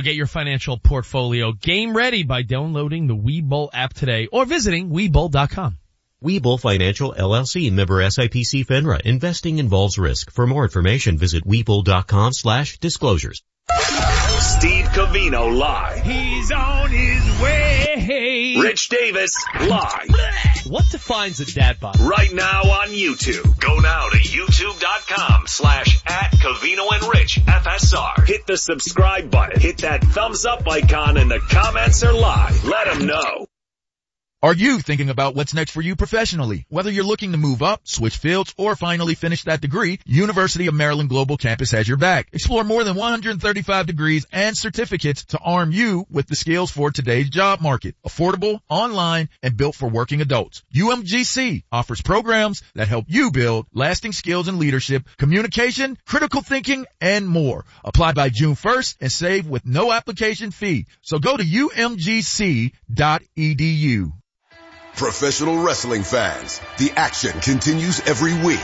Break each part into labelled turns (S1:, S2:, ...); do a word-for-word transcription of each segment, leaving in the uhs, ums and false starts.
S1: get your financial portfolio game ready by downloading the Webull app today or visiting Webull dot com.
S2: Webull Financial, L L C, member S I P C FINRA. Investing involves risk. For more information, visit Webull dot com slash disclosures.
S3: Steve Covino live.
S1: He's on his way.
S3: Rich Davis live.
S1: What defines a dad bod?
S3: Right now on YouTube. Go now to YouTube dot com slash at Covino and Rich F S R. Hit the subscribe button. Hit that thumbs up icon and the comments are live. Let them know.
S4: Are you thinking about what's next for you professionally? Whether you're looking to move up, switch fields, or finally finish that degree, University of Maryland Global Campus has your back. Explore more than one hundred thirty-five degrees and certificates to arm you with the skills for today's job market. Affordable, online, and built for working adults. U M G C offers programs that help you build lasting skills in leadership, communication, critical thinking, and more. Apply by June first and save with no application fee. So go to U M G C dot E D U.
S5: Professional wrestling fans, the action continues every week.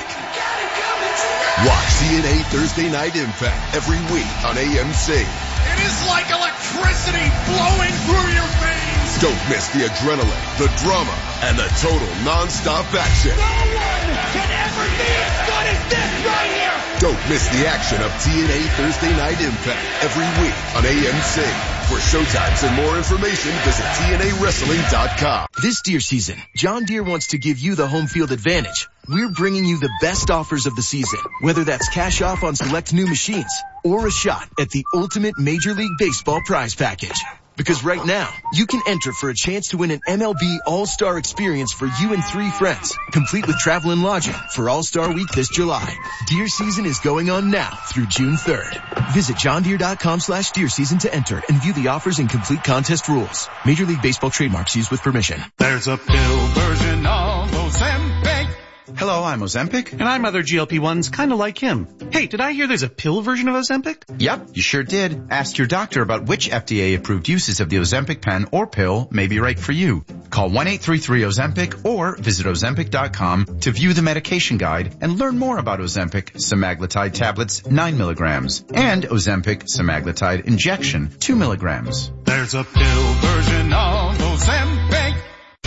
S5: Watch T N A Thursday Night Impact every week on A M C.
S6: It is like electricity flowing through your veins.
S5: Don't miss the adrenaline, the drama, and the total non-stop action.
S6: No one can ever be as good as this right here.
S5: Don't miss the action of T N A Thursday Night Impact every week on A M C. For showtimes and more information, visit T N A wrestling dot com.
S7: This deer season, John Deere wants to give you the home field advantage. We're bringing you the best offers of the season, whether that's cash off on select new machines or a shot at the ultimate Major League Baseball prize package. Because right now, you can enter for a chance to win an M L B All-Star experience for you and three friends, complete with travel and lodging for All-Star Week this July. Deer season is going on now through June third. Visit john deere dot com slash deer season to enter and view the offers and complete contest rules. Major League Baseball trademarks used with permission.
S6: There's a pill version of Ozempic.
S8: Hello, I'm Ozempic. And I'm other G L P ones kind of like him. Hey, did I hear there's a pill version of Ozempic? Yep, you sure did. Ask your doctor about which F D A-approved uses of the Ozempic pen or pill may be right for you. Call one eight three three Ozempic or visit ozempic dot com to view the medication guide and learn more about Ozempic semaglutide tablets nine milligrams and Ozempic semaglutide injection two milligrams.
S6: There's a pill version of Ozempic.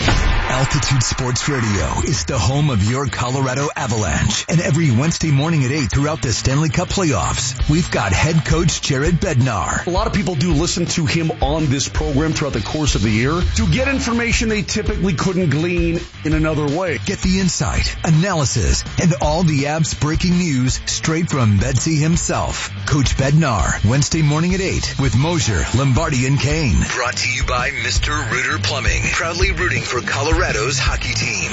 S9: Altitude Sports Radio is the home of your Colorado Avalanche. And every Wednesday morning at eight throughout the Stanley Cup playoffs, we've got head coach Jared Bednar.
S10: A lot of people do listen to him on this program throughout the course of the year to get information they typically couldn't glean in another way.
S9: Get the insight, analysis, and all the Avs breaking news straight from Bedsy himself. Coach Bednar, Wednesday morning at eight with Mosier, Lombardi, and Kane.
S11: Brought to you by Mister Rooter Plumbing, proudly rooting for Colorado's hockey team.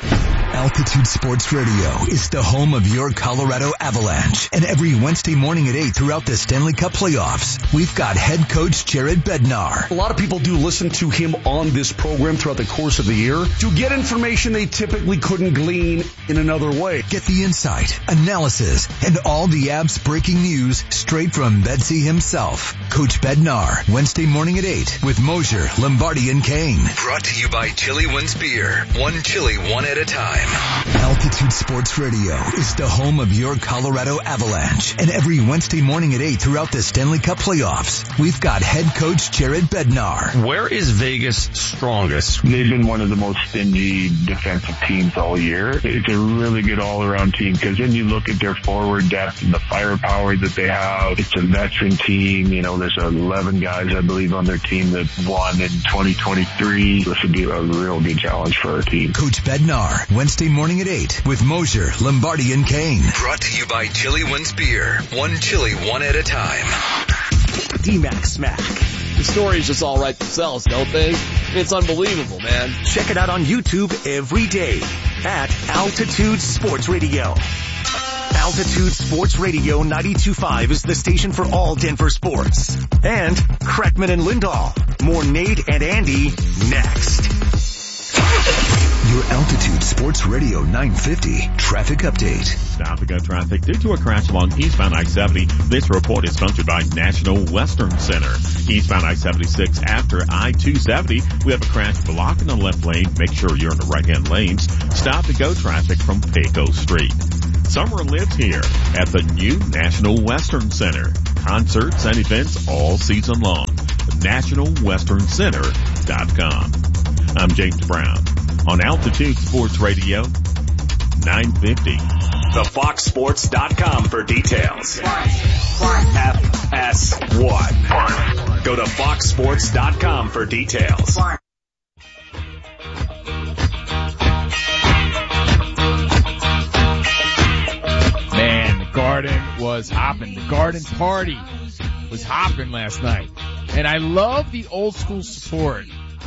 S9: Altitude Sports Radio is the home of your Colorado Avalanche. And every Wednesday morning at eight throughout the Stanley Cup playoffs, we've got head coach Jared Bednar.
S10: A lot of people do listen to him on this program throughout the course of the year to get information they typically couldn't glean in another way.
S9: Get the insight, analysis, and all the Avs breaking news straight from Bedsy himself. Coach Bednar, Wednesday morning at eight with Mosier, Lombardi, and Kane.
S11: Brought to you by Chili Wins Beer. One chili, one at a time.
S9: Altitude Sports Radio is the home of your Colorado Avalanche. And every Wednesday morning at eight throughout the Stanley Cup playoffs, we've got head coach Jared Bednar.
S12: Where is Vegas strongest?
S13: They've been one of the most stingy defensive teams all year. It's a really good all-around team because then you look at their forward depth and the firepower that they have. It's a veteran team. You know, there's eleven guys, I believe, on their team that won in twenty twenty-three. This would be a real good challenge for our team.
S9: Coach Bednar, Wednesday morning at eight with Mosier, Lombardi, and Kane.
S11: Brought to you by Chili Wins Beer. One chili, one at a time.
S14: D-Max Smack. The stories just all write themselves, don't they? It's unbelievable, man.
S15: Check it out on YouTube every day at Altitude Sports Radio. Altitude Sports Radio ninety-two point five is the station for all Denver sports. And Kreckman and Lindahl. More Nate and Andy next.
S9: Your Altitude Sports Radio nine fifty traffic update.
S16: Stop and go traffic due to a crash along eastbound I seventy. This report is sponsored by National Western Center. Eastbound I seventy-six after I two seventy. We have a crash blocking the left lane. Make sure you're in the right-hand lanes. Stop and go traffic from Paco Street. Summer lives here at the new National Western Center. concerts and events all season long. national western center dot com. I'm James Brown on Altitude Sports Radio nine fifty.
S3: The fox sports dot com for details. F S one. Go to fox sports dot com for details.
S17: Man, the Garden was hopping. The Garden party was hopping last night. And I love the old school support.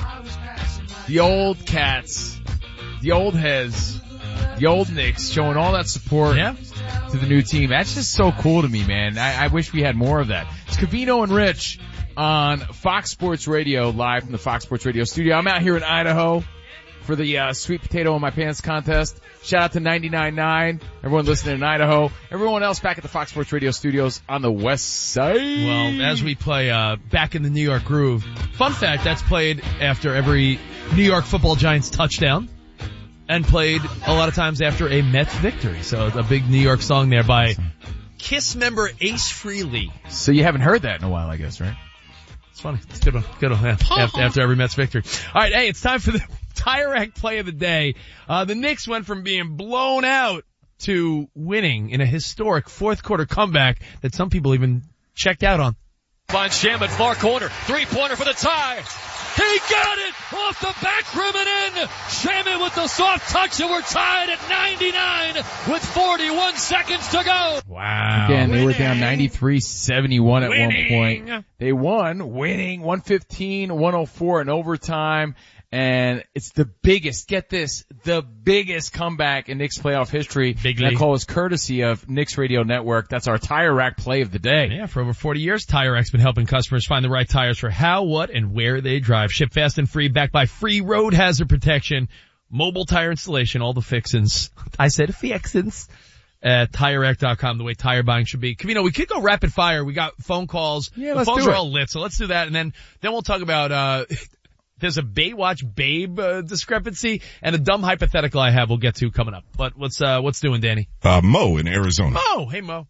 S17: The old Cats, the old Hez, the old Knicks showing all that support
S1: yeah.
S17: to the new team. That's just so cool to me, man. I, I wish we had more of that. It's Covino and Rich on Fox Sports Radio, live from the Fox Sports Radio studio. I'm out here in Idaho for the uh, Sweet Potato in My Pants contest. Shout out to ninety-nine point nine, everyone listening in Idaho. Everyone else back at the Fox Sports Radio studios on the west side.
S1: Well, as we play uh Back in the New York Groove, fun fact, that's played after every New York Football Giants touchdown and played a lot of times after a Mets victory. So it's a big New York song there by KISS member Ace Frehley.
S17: So you haven't heard that in a while, I guess, right?
S1: It's funny. It's a good one. Good one. Yeah. after, after every Mets victory. All right. Hey, it's time for the Tire Rack play of the day. Uh, the Knicks went from being blown out to winning in a historic fourth quarter comeback that some people even checked out on.
S18: Finds Shamet far corner. Three-pointer for the tie. He got it off the back rim and in. Shamet with the soft touch, and we're tied at ninety-nine with forty-one seconds to go.
S17: Wow. Again, they were down ninety-three seventy-one at one point. They won, winning one fifteen one oh four in overtime. And it's the biggest, get this, the biggest comeback in Knicks playoff history.
S1: Big
S17: That call is courtesy of Knicks Radio Network. That's our Tire Rack play of the day.
S1: Yeah, for over forty years, Tire Rack's been helping customers find the right tires for how, what, and where they drive. Ship fast and free, backed by free road hazard protection, mobile tire installation, all the fixins. I said fixins. At Tire Rack dot com, the way tire buying should be. You know, we could go rapid fire. We got phone calls.
S17: Yeah,
S1: the
S17: let's
S1: phones
S17: do
S1: are
S17: it.
S1: all lit, so let's do that. And then, then we'll talk about, uh, there's a Baywatch Babe uh, discrepancy and a dumb hypothetical I have we'll get to coming up. But what's, uh, what's doing, Danny?
S19: Uh, Mo in Arizona.
S1: Mo! Hey, Mo.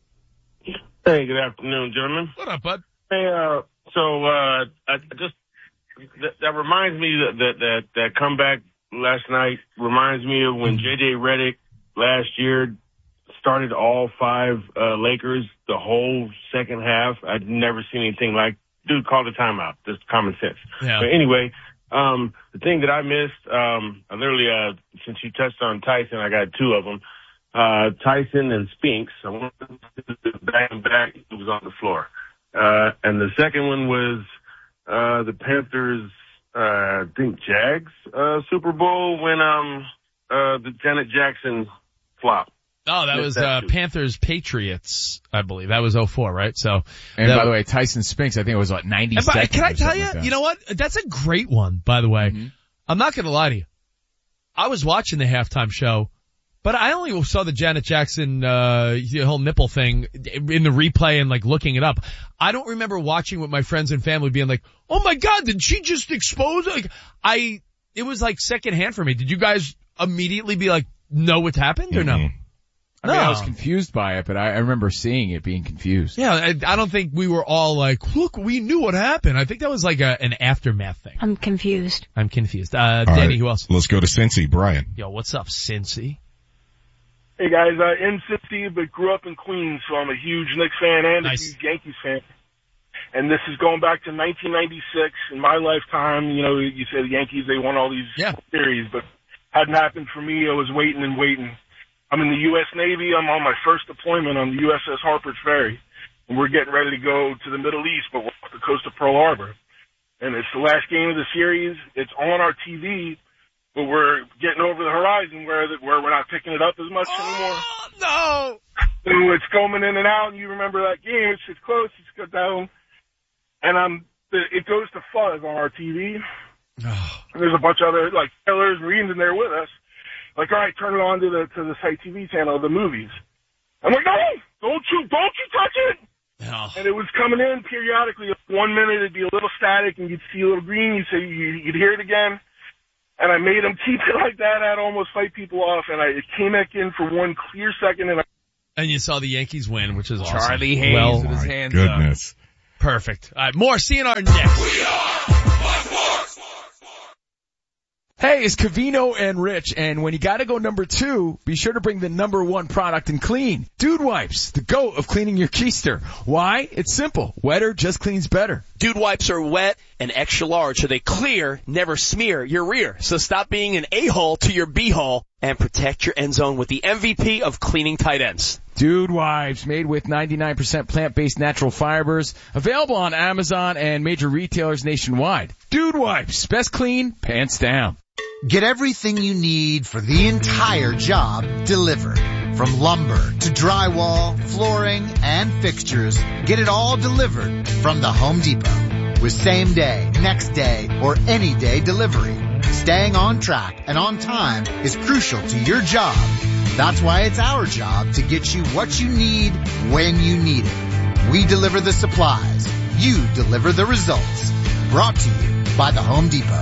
S20: Hey, good afternoon, gentlemen.
S1: What up, bud?
S20: Hey, uh, so, uh, I just, that, that reminds me that, that, that, that comeback last night reminds me of when J J Redick last year started all five, uh, Lakers the whole second half. I'd never seen anything like, dude, call the timeout. Just common sense.
S1: Yeah.
S20: But anyway, um, the thing that I missed, um, I literally, uh, since you touched on Tyson, I got two of them. Uh, Tyson and Spinks. I wanted to back and back. It was on the floor. Uh, and the second one was, uh, the Panthers, uh, I think Jags, uh, Super Bowl when, um, uh, the Janet Jackson flop.
S1: Oh, that was, uh, Panthers Patriots, I believe. That was oh four, right? So.
S17: And
S1: that,
S17: by the way, Tyson Spinks, I think it was what, ninety
S1: but,
S17: seconds.
S1: Can I tell you,
S17: like
S1: you know what? That's a great one, by the way. Mm-hmm. I'm not gonna lie to you. I was watching the halftime show, but I only saw the Janet Jackson, uh, the whole nipple thing in the replay and like looking it up. I don't remember watching with my friends and family being like, oh my God, did she just expose? Like, I, it was like secondhand for me. Did you guys immediately be like, know what's happened or no?
S17: Mm-hmm. I mean, no. I was confused by it, but I, I remember seeing it being confused.
S1: Yeah, I, I don't think we were all like, look, we knew what happened. I think that was like a, an aftermath thing.
S21: I'm confused.
S1: I'm confused. Uh, Danny,
S19: right.
S1: Who else?
S19: Let's go to Cincy. Brian.
S1: Yo, what's up, Cincy?
S22: Hey guys, uh, in Cincy, but grew up in Queens, so I'm a huge Knicks fan and
S1: nice.
S22: a huge Yankees fan. And this is going back to nineteen ninety-six. In my lifetime, you know, you said the Yankees, they won all these
S1: yeah.
S22: series, but hadn't happened for me. I was waiting and waiting. I'm in the U S Navy. I'm on my first deployment on the U S S Harper's Ferry. And we're getting ready to go to the Middle East, but we're off the coast of Pearl Harbor. And it's the last game of the series. It's on our T V, but we're getting over the horizon where where we're not picking it up as much
S1: oh,
S22: anymore.
S1: No!
S22: So it's going in and out, and you remember that game. It's, it's close. It's got down. And I'm, it goes to fuzz on our T V.
S1: Oh.
S22: And there's a bunch of other, like, sailors, Marines in there with us. Like, all right, turn it on to the, to the site T V channel, the movies. I'm like, no, don't you, don't you touch it.
S1: Oh.
S22: And it was coming in periodically. One minute it'd be a little static and you'd see a little green. You'd say, you'd hear it again. And I made them keep it like that. I'd almost fight people off. And I, it came back in for one clear second and I
S1: And you saw the Yankees win, which is awesome.
S17: Charlie Hayes
S1: well,
S17: with his hands
S19: goodness.
S17: up.
S1: Perfect. All right, more C N R next.
S17: Hey, it's Covino and Rich, and when you gotta go number two, be sure to bring the number one product in clean. Dude Wipes, the GOAT of cleaning your keister. Why? It's simple. Wetter just cleans better.
S2: Dude Wipes are wet and extra large, so they clear, never smear your rear. So stop being an a-hole to your b-hole and protect your end zone with the M V P of cleaning tight ends.
S17: Dude Wipes, made with ninety-nine percent plant-based natural fibers, available on Amazon and major retailers nationwide. Dude Wipes, best clean, pants down.
S21: Get everything you need for the entire job delivered. From lumber to drywall, flooring, and fixtures, get it all delivered from the Home Depot. With same day, next day, or any day delivery. Staying on track and on time is crucial to your job. That's why it's our job to get you what you need when you need it. We deliver the supplies. You deliver the results. Brought to you by the Home Depot.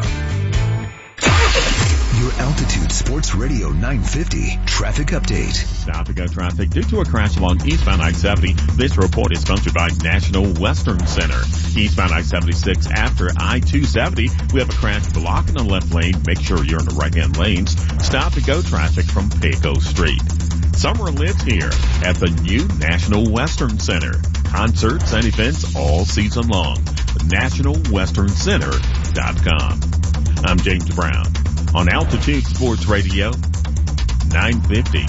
S9: Your Altitude Sports Radio nine fifty traffic update.
S16: South to go traffic due to a crash along eastbound I seventy. This report is sponsored by National Western Center. Eastbound I seventy-six after I two seventy. We have a crash blocking the left lane. Make sure you're in the right-hand lanes. Stop to go traffic from Pico Street. Summer lives here at the new National Western Center. Concerts and events all season long. national western center dot com. I'm James Brown on Altitude Sports Radio nine fifty.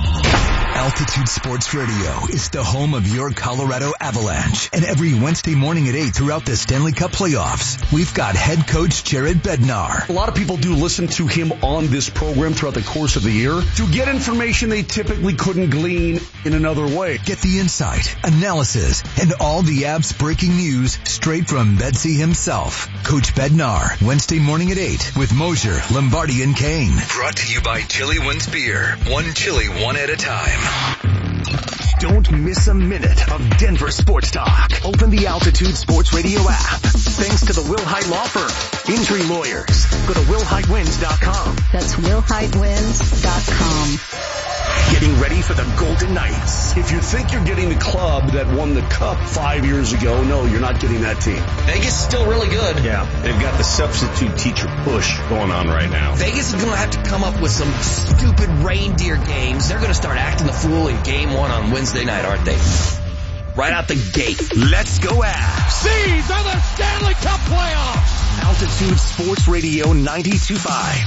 S9: Altitude Sports Radio is the home of your Colorado Avalanche. And every Wednesday morning at eight throughout the Stanley Cup playoffs, we've got head coach Jared Bednar.
S10: A lot of people do listen to him on this program throughout the course of the year to get information they typically couldn't glean in another way.
S9: Get the insight, analysis, and all the Avs breaking news straight from Bedsy himself. Coach Bednar, Wednesday morning at eight with Mosier, Lombardi, and Kane.
S11: Brought to you by Chili Wins Beer. One chili, one at a time.
S15: Don't miss a minute of Denver sports talk. Open the Altitude Sports Radio app. Thanks to the Will Hite Law Firm. Injury lawyers. Go to will hite wins dot com.
S23: That's will hite wins dot com.
S15: Getting ready for the Golden Knights.
S10: If you think you're getting the club that won the cup five years ago, no, you're not getting that team.
S12: Vegas is still really good. Yeah, they've got the substitute teacher push going on right now. Vegas is going to have to come up with some stupid reindeer games. They're going to start acting the fool in game one on Wednesday night, aren't they? Right out the gate.
S15: Let's go Avs.
S6: These are the Stanley Cup playoffs.
S15: Altitude Sports Radio ninety-two point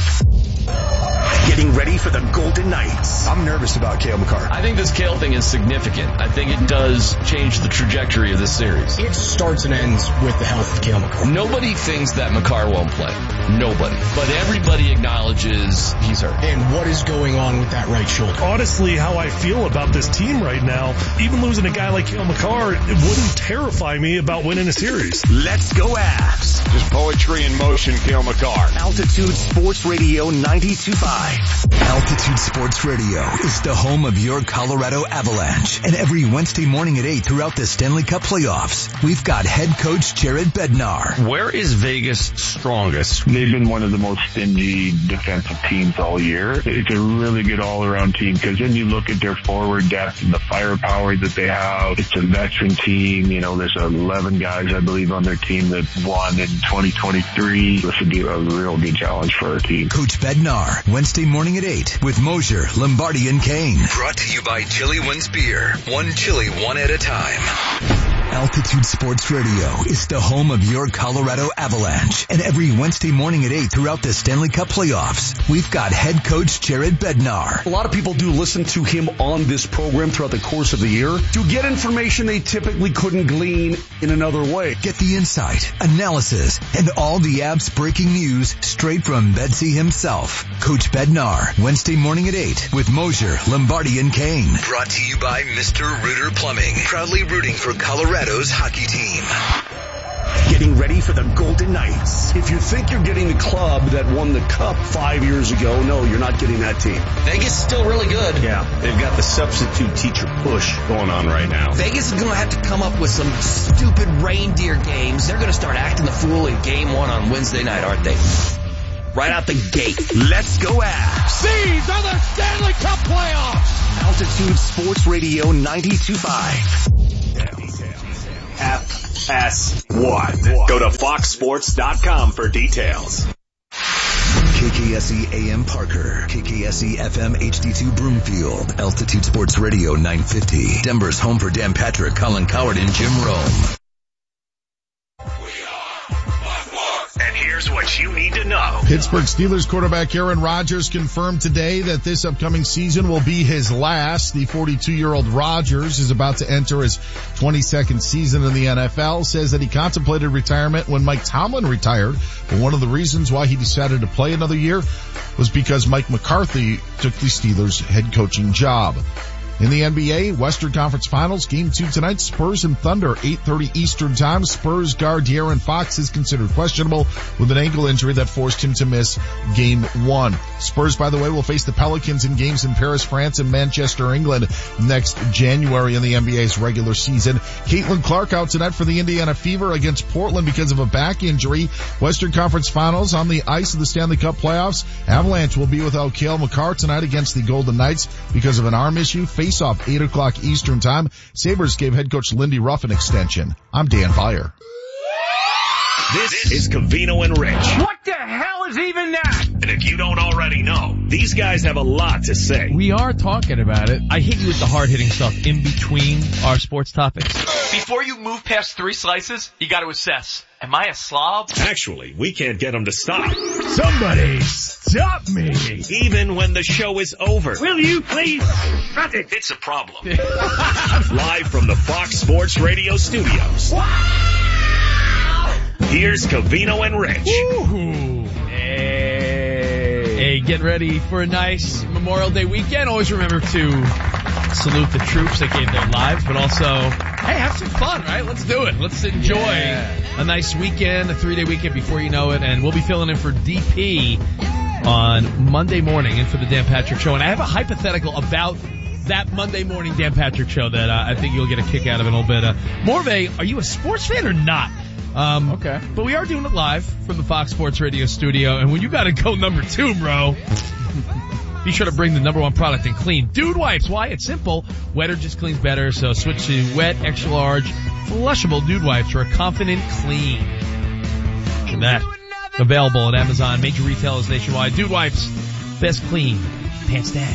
S15: five. Getting ready for the Golden Knights.
S21: I'm nervous about Cale Makar.
S14: I think this Cale thing is significant. I think it does change the trajectory of this series.
S21: It starts and ends with the health of Cale Makar.
S14: Nobody thinks that Makar won't play. Nobody. But everybody acknowledges he's hurt.
S21: And what is going on with that right shoulder?
S24: Honestly, how I feel about this team right now, even losing a guy like Cale Makar, it wouldn't terrify me about winning a series.
S15: Let's go Avs.
S6: Just poetry in motion, Cale Makar.
S15: Altitude Sports Radio ninety-two point five.
S9: Altitude Sports Radio is the home of your Colorado Avalanche. And every Wednesday morning at eight throughout the Stanley Cup playoffs, we've got head coach Jared Bednar.
S12: Where is Vegas strongest?
S13: They've been one of the most stingy defensive teams all year. It's a really good all-around team because then you look at their forward depth and the firepower that they have. It's a veteran team. You know, there's eleven guys, I believe, on their team that won in twenty twenty-three. This would be a real good challenge for our team.
S9: Coach Bednar, Wednesday morning at eight with Mosier, Lombardi, and Kane.
S11: Brought to you by Chili Wins Beer. One chili, one at a time.
S9: Altitude Sports Radio is the home of your Colorado Avalanche. And every Wednesday morning at eight throughout the Stanley Cup playoffs, we've got head coach Jared Bednar.
S10: A lot of people do listen to him on this program throughout the course of the year to get information they typically couldn't glean in another way.
S9: Get the insight, analysis, and all the Avs breaking news straight from Bedsy himself. Coach Bednar, Wednesday morning at eight with Mosier, Lombardi, and Kane.
S11: Brought to you by Mister Rooter Plumbing. Proudly rooting for Colorado's hockey team.
S15: Getting ready for the Golden Knights.
S10: If you think you're getting the club that won the cup five years ago, no, you're not getting that team.
S14: Vegas is still really good.
S12: Yeah, they've got the substitute teacher push going on right now.
S14: Vegas is going to have to come up with some stupid reindeer games. They're going to start acting the fool in game one on Wednesday night, aren't they?
S12: right out the gate. Let's go Avs.
S6: These are the Stanley Cup playoffs.
S15: Altitude Sports Radio ninety-two point five.
S3: F S one. Go to fox sports dot com for details.
S9: K K S E A M Parker, K K S E F M H D two Broomfield, Altitude Sports Radio nine fifty, Denver's home for Dan Patrick, Colin Coward, and Jim Rome.
S3: And here's what you need to know.
S4: Pittsburgh Steelers quarterback Aaron Rodgers confirmed today that this upcoming season will be his last. The forty-two-year-old Rodgers is about to enter his twenty-second season in the N F L, says that he contemplated retirement when Mike Tomlin retired, but one of the reasons why he decided to play another year was because Mike McCarthy took the Steelers head coaching job. In the N B A, Western Conference Finals, Game two tonight, Spurs and Thunder, eight thirty Eastern Time. Spurs guard De'Aaron Fox is considered questionable with an ankle injury that forced him to miss Game one. Spurs, by the way, will face the Pelicans in games in Paris, France, and Manchester, England next January in the N B A's regular season. Caitlin Clark out tonight for the Indiana Fever against Portland because of a back injury. Western Conference Finals on the ice of the Stanley Cup playoffs. Avalanche will be without Cale Makar tonight against the Golden Knights because of an arm issue. Face-off eight o'clock Eastern Time. Sabres gave head coach Lindy Ruff an extension. I'm Dan Beyer.
S3: This is Covino and Rich.
S6: What the hell is even that?
S3: And if you don't already know, these guys have a lot to say.
S17: We are talking about it.
S1: I hit you with the hard-hitting stuff in between our sports topics.
S5: Before you move past three slices, you got to assess. Am I a slob?
S3: Actually, we can't get them to stop.
S6: Somebody stop me.
S3: Even when the show is over.
S6: Will you please shut it?
S3: It's a problem. Live from the Fox Sports Radio studios. Here's Covino and Rich.
S1: Woo-hoo. Hey. Hey, get ready for a nice Memorial Day weekend. Always remember to salute the troops that gave their lives, but also, hey, have some fun, right? Let's do it. Let's enjoy yeah. a nice weekend, a three-day weekend before you know it, and we'll be filling in for D P on Monday morning and for the Dan Patrick Show. And I have a hypothetical about that Monday morning Dan Patrick Show that uh, I think you'll get a kick out of in a little bit. Uh, more of a, are you a sports fan or not? Um,
S17: okay.
S1: But we are doing it live from the Fox Sports Radio studio, and when you gotta go number two, bro, be sure to bring the number one product in clean. Dude Wipes. Why? It's simple. Wetter just cleans better, so switch to wet, extra large, flushable Dude Wipes for a confident clean. And that. Available at Amazon, major retailers nationwide. Dude Wipes. Best clean. Pants down.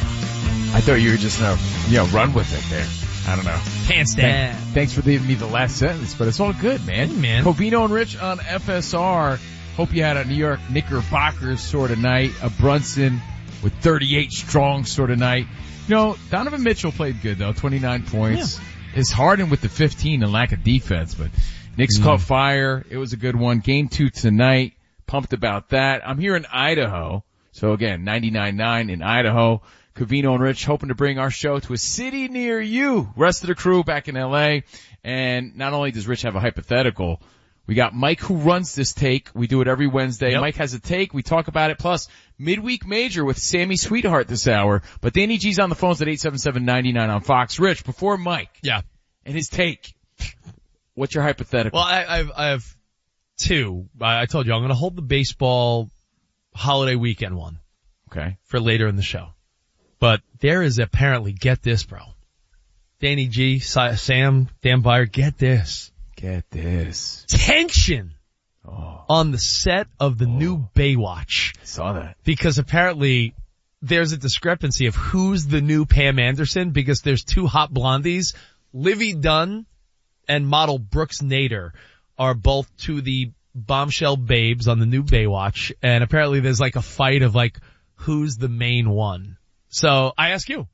S17: I thought you were just gonna, you know, run with it there. I don't know.
S1: Pants down.
S17: Thank, thanks for leaving me the last sentence, but it's all good, man.
S1: Hey, man.
S17: Covino and Rich on F S R. Hope you had a New York Knickerbockers sort of night, a Brunson with thirty-eight strong sort of night. You know, Donovan Mitchell played good though, twenty-nine points. Yeah. It's Harden with the fifteen and lack of defense, but Knicks mm. caught fire. It was a good one. Game two tonight. Pumped about that. I'm here in Idaho. So again, ninety-nine point nine in Idaho. Covino and Rich hoping to bring our show to a city near you. Rest of the crew back in L A. And not only does Rich have a hypothetical, we got Mike who runs this take. We do it every Wednesday. Yep. Mike has a take. We talk about it. Plus, midweek major with Sammy Sweetheart this hour. But Danny G's on the phones at eight seven seven, nine nine on Fox. Rich, before Mike.
S1: Yeah.
S17: And his take. What's your hypothetical?
S1: Well, I, I have, I have two. I, I told you I'm going to hold the baseball holiday weekend one.
S17: Okay.
S1: For later in the show. But there is apparently, get this, bro. Danny G, Sam, Dan Beyer, get this.
S17: Get this.
S1: Tension
S17: oh.
S1: on the set of the oh. new Baywatch.
S17: I saw that.
S1: Because apparently there's a discrepancy of who's the new Pam Anderson because there's two hot blondies. Livy Dunn and model Brooks Nader are both to the bombshell babes on the new Baywatch. And apparently there's like a fight of like, who's the main one? So I ask you,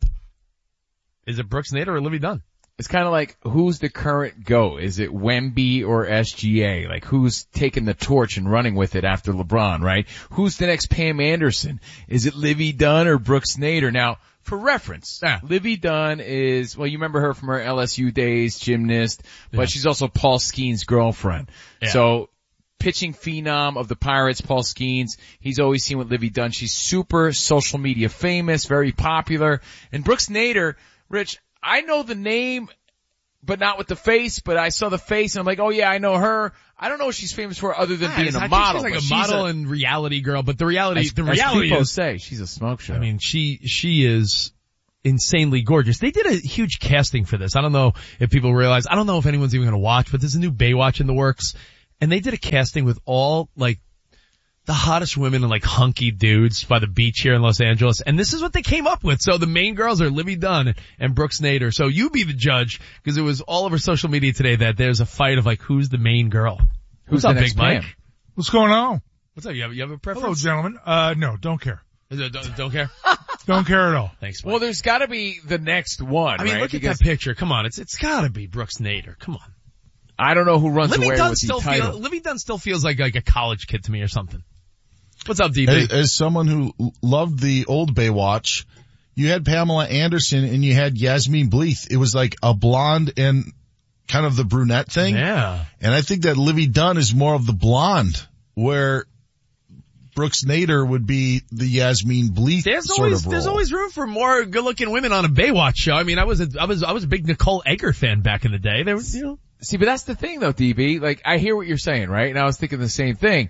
S1: is it Brooks Nader or Livy Dunn?
S17: It's kind of like, who's the current GOAT? Is it Wemby or S G A? Like, who's taking the torch and running with it after LeBron, right? Who's the next Pam Anderson? Is it Livy Dunn or Brooks Nader? Now, for reference,
S1: yeah.
S17: Livy Dunn is, well, you remember her from her L S U days, gymnast, but yeah. she's also Paul Skeen's girlfriend.
S1: Yeah.
S17: So, pitching phenom of the Pirates, Paul Skeens. He's always seen with Livy Dunn. She's super social media famous, very popular. And Brooks Nader, Rich, I know the name, but not with the face, but I saw the face and I'm like, oh yeah, I know her. I don't know what she's famous for other than
S1: Yeah,
S17: being
S1: I
S17: a
S1: think
S17: model.
S1: She's like
S17: but
S1: a
S17: she's
S1: model
S17: a,
S1: and reality girl, but the reality,
S17: as,
S1: the
S17: as
S1: reality
S17: people
S1: is,
S17: say, she's a smoke show.
S1: I mean, she, she is insanely gorgeous. They did a huge casting for this. I don't know if people realize, I don't know if anyone's even going to watch, but there's a new Baywatch in the works. And they did a casting with all, like, the hottest women and like hunky dudes by the beach here in Los Angeles. And this is what they came up with. So the main girls are Livy Dunn and Brooks Nader. So you be the judge, because it was all over social media today that there's a fight of like, who's the main girl?
S17: Who's
S1: What's up,
S17: the next
S1: Big Mike?
S17: man?
S7: What's going on?
S1: What's up? You have, you have a preference?
S7: Hello, gentlemen. Uh, no, don't care.
S1: Don't, don't care?
S7: Don't care at all.
S1: Thanks, Mike.
S17: Well, there's gotta be the next one,
S1: I mean,
S17: right?
S1: look
S17: Because
S1: at that picture. Come on. It's, it's gotta be Brooks Nader. Come on.
S17: I don't know who runs
S1: Livy
S17: away
S1: Dunn
S17: with
S1: still
S17: the title.
S1: feel, Livy Dunn still feels like, like a college kid to me or something. What's up, D B?
S4: As, as someone who loved the old Baywatch, you had Pamela Anderson and you had Yasmin Bleeth. It was like a blonde and kind of the brunette thing.
S1: Yeah.
S4: And I think that Livy Dunn is more of the blonde, where Brooks Nader would be the Yasmin Bleeth
S1: There's
S4: sort
S1: always,
S4: of role.
S1: there's always room for more good-looking women on a Baywatch show. I mean, I was a, I was, I was a big Nicole Egger fan back in the day. There was, you know.
S17: See, but that's the thing though, D B. Like, I hear what you're saying, right? And I was thinking the same thing.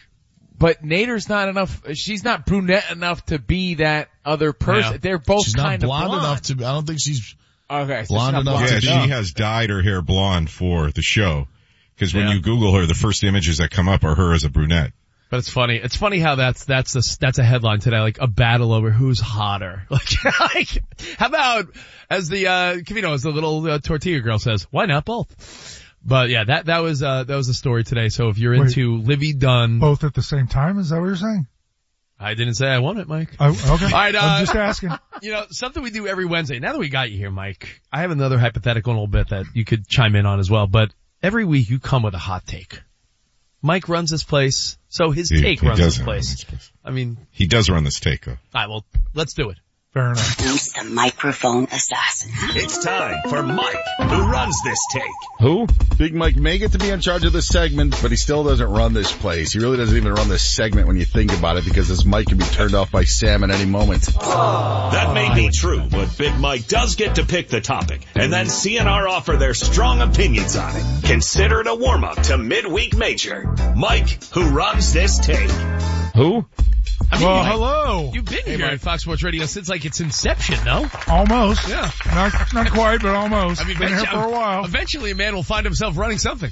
S17: But Nader's not enough, she's not brunette enough to be that other person.
S1: Yeah.
S17: They're both
S4: She's
S17: kind
S4: not
S17: of
S4: blonde,
S17: blonde.
S4: enough to, I don't think she's
S17: Okay, so
S4: blonde
S17: she's not
S4: enough
S17: blonde.
S4: to
S19: Yeah,
S4: be.
S19: she has dyed her hair blonde for the show. Because when
S1: Yeah.
S19: you Google her, the first images that come up are her as a brunette.
S1: But it's funny. It's funny how that's, that's a, that's a headline today, like a battle over who's hotter. Like, like how about, as the, uh, Covino, as the little uh, tortilla girl says, why not both? But yeah, that, that was, uh, that was a story today. So if you're
S7: Wait.
S1: into Livy Dunn.
S7: Both at the same time? Is that what you're saying?
S1: I didn't say I won it, Mike.
S7: I, okay.
S1: All right, uh,
S7: I'm just asking.
S1: You know, something we do every Wednesday. Now that we got you here, Mike, I have another hypothetical in a little bit that you could chime in on as well. But every week you come with a hot take. Mike runs this place, so his
S19: He-
S1: take
S19: he
S1: runs this
S19: does run
S1: place.
S19: this place.
S1: I mean,
S19: He does run this take, though.
S1: all right, well, let's do it.
S7: Fair enough.
S8: He's the microphone assassin.
S3: It's time for Mike, who runs this take.
S4: Who? Big Mike may get to be in charge of this segment, but he still doesn't run this place. He really doesn't even run this segment when you think about it, because this mic can be turned off by Sam at any moment.
S3: That may be true, but Big Mike does get to pick the topic, and then C N R offer their strong opinions on it. Consider it a warm-up to Midweek Major. Mike, who runs this take.
S19: Who?
S1: I mean,
S7: Well,
S1: Mike,
S7: hello.
S1: you've been
S7: Hey,
S1: here
S7: Mike.
S1: at Fox Sports Radio since like its inception, no?
S7: Almost.
S1: Yeah.
S7: Not, not quite, but almost.
S1: I mean,
S7: Been here
S1: eventually-
S7: for a while.
S1: Eventually a man will find himself running something.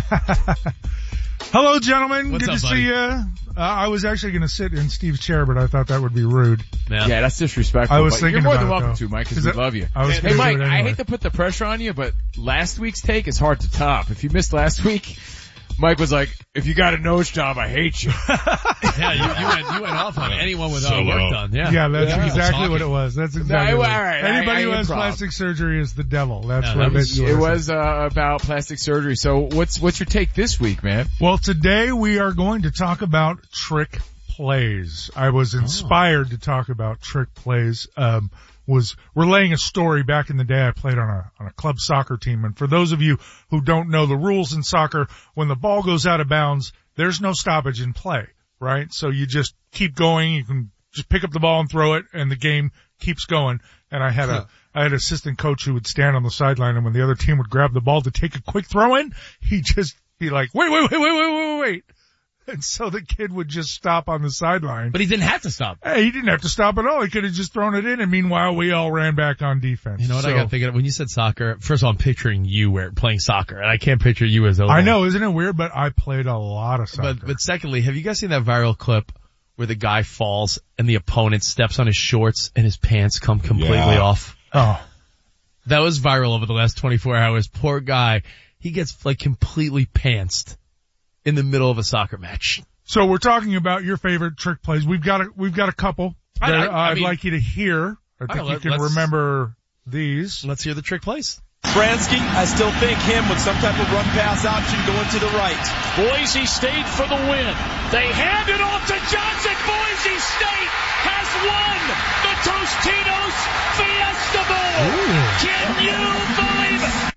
S7: Hello, gentlemen.
S1: What's
S7: Good
S1: up,
S7: to
S1: buddy?
S7: see you. Uh, I was actually going to sit in Steve's chair, but I thought that would be rude.
S1: Yeah,
S17: Yeah, that's disrespectful.
S7: I was
S17: but
S7: thinking
S17: you're more
S7: about
S17: than
S7: it,
S17: welcome
S7: though.
S17: to, Mike, because
S7: Is
S17: we
S7: it-
S17: love you.
S7: I was
S17: Hey,
S7: gonna do
S17: Mike,
S7: it
S17: I
S7: anyway.
S17: hate to put the pressure on you, but last week's take is hard to top. If you missed last week, Mike was like, if you got a nose job, I hate you.
S1: yeah, you, you went you went off on anyone with
S19: So
S1: uh, work
S19: low.
S1: done. Yeah,
S7: Yeah, that's
S1: Yeah.
S7: exactly
S1: Talking.
S7: what it was. That's exactly
S17: No,
S7: what it
S17: all
S7: was.
S17: right,
S7: Anybody
S17: I- I
S7: who has
S17: improv.
S7: plastic surgery is the devil. That's
S1: Yeah,
S7: what
S1: that was-
S7: basically
S17: It
S7: what
S17: was uh, about plastic surgery. So what's what's your take this week, man?
S7: Well, today we are going to talk about trick plays. I was inspired to talk about trick plays. Um, was relaying a story back in the day. I played on a on a club soccer team, and for those of you who don't know the rules in soccer, when the ball goes out of bounds, there's no stoppage in play, right? So you just keep going. You can just pick up the ball and throw it, and the game keeps going. And I had a I had an assistant coach who would stand on the sideline, and when the other team would grab the ball to take a quick throw in, he'd just be like, wait, wait, wait, wait, wait, wait, wait. And so the kid would just stop on the sideline.
S1: But he didn't have to stop.
S7: Hey, he didn't have to stop at all. He could have just thrown it in, and meanwhile, we all ran back on defense.
S1: You know what
S7: So,
S1: I got thinking of? When you said soccer, first of all, I'm picturing you where, playing soccer, and I can't picture you as a
S7: I know, isn't it weird? But I played a lot of soccer.
S1: But, but secondly, have you guys seen that viral clip where the guy falls and the opponent steps on his shorts and his pants come completely
S19: Yeah.
S1: off?
S7: Oh.
S1: That was viral over the last twenty-four hours. Poor guy. He gets like completely pantsed in the middle of a soccer match.
S7: So we're talking about your favorite trick plays. We've got a, we've got a couple
S1: I-
S7: that
S1: I- I
S7: I'd
S1: mean-
S7: like you to hear. I think
S1: All right,
S7: you can
S1: let's-
S7: remember these.
S1: Let's hear the trick plays.
S18: Bransky, I still think him with some type of run pass option going to the right. Boise State for the win. They hand it off to Johnson. Boise State has won the Tostitos Fiesta Bowl. Can you believe it?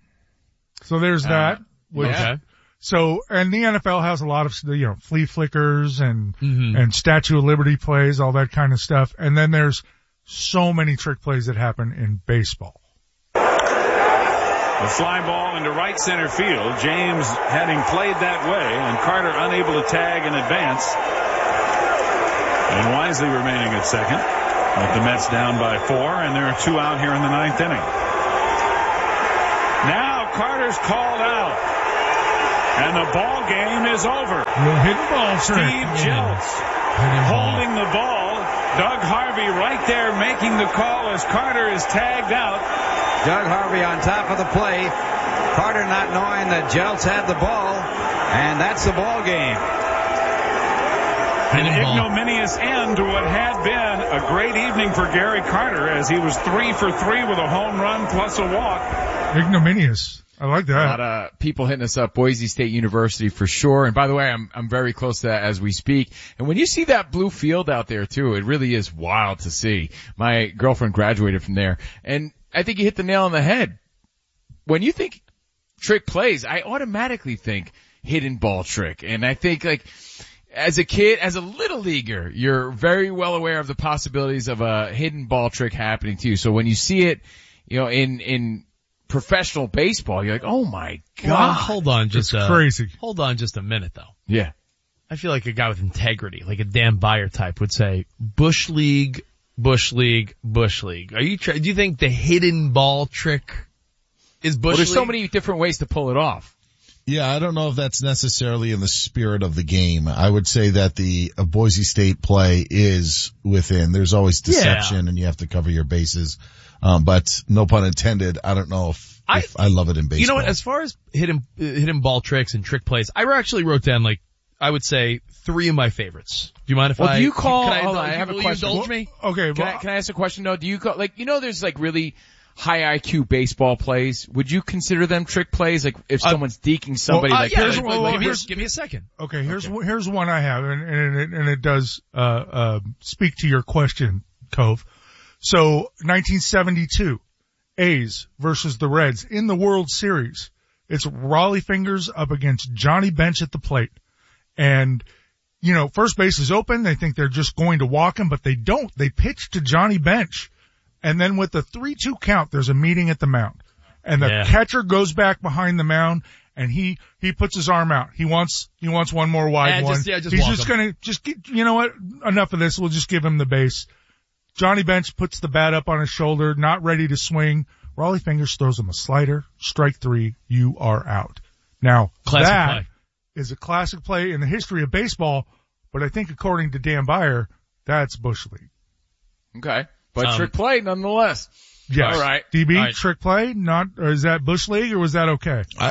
S7: So there's that. Which,
S1: okay.
S7: So, and the N F L has a lot of, you know, flea flickers and,
S1: Mm-hmm.
S7: and Statue of Liberty plays, all that kind of stuff. And then there's so many trick plays that happen in baseball.
S2: A fly ball into right center field. James having played that way, and Carter unable to tag in advance. And Wisely remaining at second, with the Mets down by four, and there are two out here in the ninth inning. Now Carter's called out, and the ball game is over.
S7: Hidden ball trick.
S2: Steve Jeltz holding the ball. Doug Harvey right there making the call as Carter is tagged out.
S16: Doug Harvey on top of the plate. Carter not knowing that Jeltz had the ball, and that's the ball game.
S2: An ignominious end to what had been a great evening for Gary Carter, as he was three for three with a home run plus a walk.
S7: Ignominious. I like that.
S17: A lot of people hitting us up. Boise State University for sure. And by the way, I'm I'm very close to that as we speak. And when you see that blue field out there too, it really is wild to see. My girlfriend graduated from there, and I think you hit the nail on the head. When you think trick plays, I automatically think hidden ball trick. And I think, like, as a kid, as a little leaguer, you're very well aware of the possibilities of a hidden ball trick happening to you. So when you see it, you know, in, in professional baseball, you're like, oh my God.
S1: Well, hold on just
S7: It's
S1: a,
S7: crazy.
S1: Hold on just a minute though.
S17: Yeah.
S1: I feel like a guy with integrity, like a Dan Byer type would say, Bush League, Bush League, Bush League. Are you, tra- do you think the hidden ball trick is Bush
S17: Well, there's
S1: League?
S17: so many different ways to pull it off.
S4: Yeah, I don't know if that's necessarily in the spirit of the game. I would say that the uh, Boise State play is within. There's always deception,
S1: Yeah.
S4: and you have to cover your bases. Um, but no pun intended. I don't know if,
S1: I,
S4: if I love it in baseball.
S1: You know what? As far as hidden uh, hidden ball tricks and trick plays, I actually wrote down like I would say three of my favorites. Do you mind if
S17: Well,
S1: I?
S17: do you call?
S1: Can I,
S17: hold on,
S1: indulge-
S17: I have
S1: will
S17: a
S1: you
S17: question.
S1: Indulge me?
S7: Okay,
S17: Can,
S7: well,
S17: I, can I ask a question though? Do you call, like, you know, there's like really high I Q baseball plays. Would you consider them trick plays? Like if
S1: Uh,
S17: someone's deking somebody,
S1: well, uh,
S17: like
S1: yeah,
S17: here's
S1: like,
S17: one-
S1: like,
S17: like,
S1: give,
S17: here's-
S1: me, give me a second.
S7: Okay, here's
S17: Okay.
S7: here's one I have, and and it, and it does uh uh speak to your question, Cove. So, nineteen seventy-two, A's versus the Reds in the World Series. It's Raleigh Fingers up against Johnny Bench at the plate, and you know, first base is open. They think they're just going to walk him, but they don't. They pitch to Johnny Bench, and then with the three two count, there's a meeting at the mound, and the
S1: Yeah.
S7: catcher goes back behind the mound. And he, he puts his arm out. He wants, he wants one more wide
S1: Yeah,
S7: one.
S1: just- yeah, just
S7: He's
S1: walk
S7: just
S1: him.
S7: gonna, just get, you know what? Enough of this. We'll just give him the base. Johnny Bench puts the bat up on his shoulder, not ready to swing. Raleigh Fingers throws him a slider. Strike three. You are out. Now,
S1: Classic
S7: that
S1: play.
S7: is a classic play in the history of baseball, but I think according to Dan Byer, that's Bush League.
S17: okay, but
S1: Um,
S17: trick play nonetheless.
S7: Yes.
S17: All right.
S7: D B,
S1: All right.
S7: trick play, not, or is that Bush League or was that okay?
S4: I,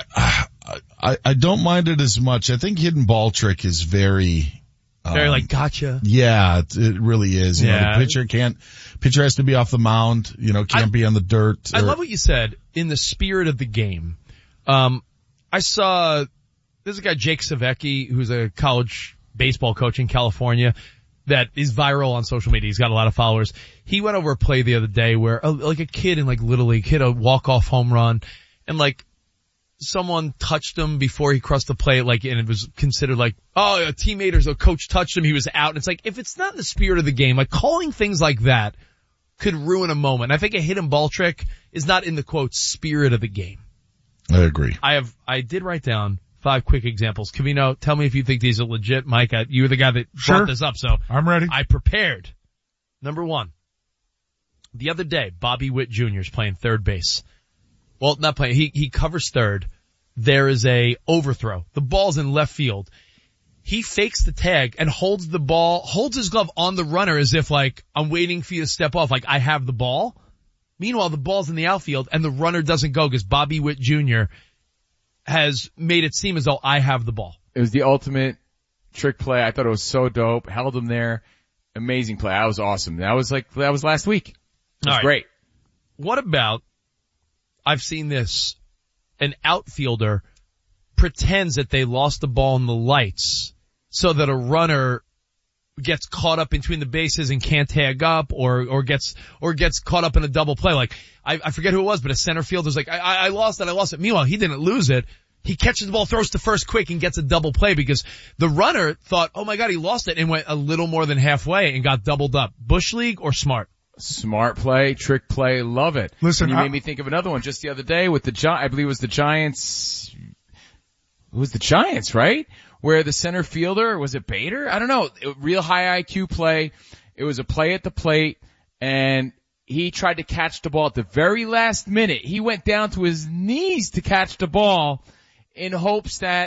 S4: I, I don't mind it as much. I think hidden ball trick is very,
S1: Very
S4: um,
S1: like gotcha.
S4: yeah, it, it really is. You know,
S1: Yeah.
S4: the pitcher can't, pitcher has to be off the mound, you know, can't
S1: I-
S4: be on the dirt.
S1: I
S4: or-
S1: love what you said in the spirit of the game. Um, I saw there's a guy Jake Savecki who's a college baseball coach in California that is viral on social media. He's got a lot of followers. He went over a play the other day where uh, like a kid in like Little League hit a walk-off home run and like someone touched him before he crossed the plate, like, and it was considered like, oh, a teammate or a coach touched him, he was out. And it's like, if it's not in the spirit of the game, like calling things like that could ruin a moment. I think a hidden ball trick is not in the quote spirit of the game.
S4: I agree.
S1: I have, I did write down five quick examples. Covino, tell me if you think these are legit. Mike, I, you were the guy that
S7: Sure.
S1: brought this up, so
S7: I'm ready.
S1: I prepared. Number one. The other day, Bobby Witt Junior is playing third base. Well, not playing. He, he covers third. There is a overthrow. The ball's in left field. He fakes the tag and holds the ball, holds his glove on the runner as if like, I'm waiting for you to step off, like I have the ball. Meanwhile, the ball's in the outfield and the runner doesn't go because Bobby Witt Junior has made it seem as though I have the ball.
S17: It was the ultimate trick play. I thought it was so dope. Held him there. Amazing play. That was awesome. That was like, that was last week. It was
S1: All right.
S17: great.
S1: What about, I've seen this, an outfielder pretends that they lost the ball in the lights so that a runner gets caught up between the bases and can't tag up or, or gets, or gets caught up in a double play. Like, I, I forget who it was, but a center fielder's like, I, I, I lost it, I lost it. Meanwhile, he didn't lose it. He catches the ball, throws to first quick and gets a double play because the runner thought, oh my God, he lost it and went a little more than halfway and got doubled up. Bush League or smart?
S17: Smart play, trick play, love it.
S7: Listen,
S17: and you
S7: I,
S17: made me think of another one just the other day with the Gi- I believe it was the Giants. It was the Giants, right? Where the center fielder, was it Bader? I don't know. It, real high I Q play. It was a play at the plate, and he tried to catch the ball at the very last minute. He went down to his knees to catch the ball in hopes that